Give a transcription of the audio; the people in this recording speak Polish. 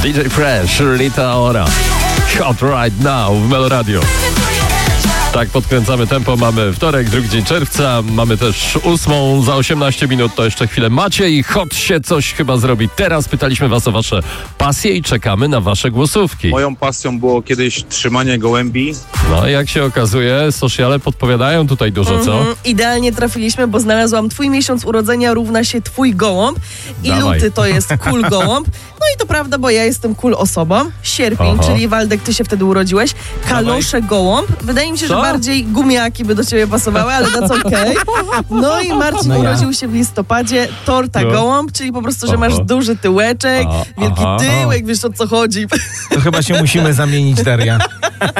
DJ Fresh, Rita Ora. Hot right now w Melo Radio. Tak, podkręcamy tempo, mamy wtorek, drugi dzień czerwca, mamy też 8 za 18 minut, to jeszcze chwilę macie i hot się coś chyba zrobi. Teraz pytaliśmy was o wasze pasje i czekamy na wasze głosówki. Moją pasją było kiedyś trzymanie gołębi. No jak się okazuje, sociale podpowiadają tutaj dużo, co? Idealnie trafiliśmy, bo znalazłam twój miesiąc urodzenia równa się twój gołąb i Dawaj. luty to jest cool gołąb. No i to prawda, bo ja jestem cool osobą. Sierpień, Oho. czyli Waldek, ty się wtedy urodziłeś. Kalosze gołąb. Wydaje mi się, że Co? bardziej gumiaki by do ciebie pasowały, ale that's okej. No i Marcin No ja. urodził się w listopadzie. Torta No. gołąb, czyli po prostu, że Oho. masz duży tyłeczek, wielki Aha. tyłek, wiesz o co chodzi. To chyba się musimy zamienić, Daria.